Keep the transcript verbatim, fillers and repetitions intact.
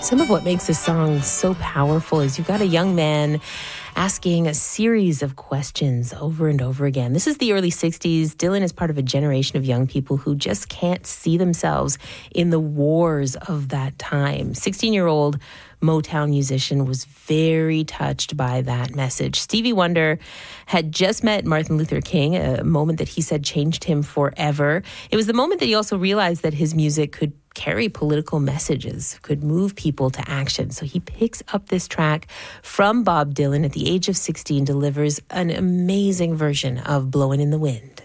Some of what makes this song so powerful is you've got a young man asking a series of questions over and over again. This is the early sixties. Dylan is part of a generation of young people who just can't see themselves in the wars of that time. sixteen-year-old Motown musician was very touched by that message. Stevie Wonder had just met Martin Luther King, a moment that he said changed him forever. It was the moment that he also realized that his music could carry political messages, could move people to action. So he picks up this track from Bob Dylan at the age of sixteen, delivers an amazing version of Blowin' in the Wind.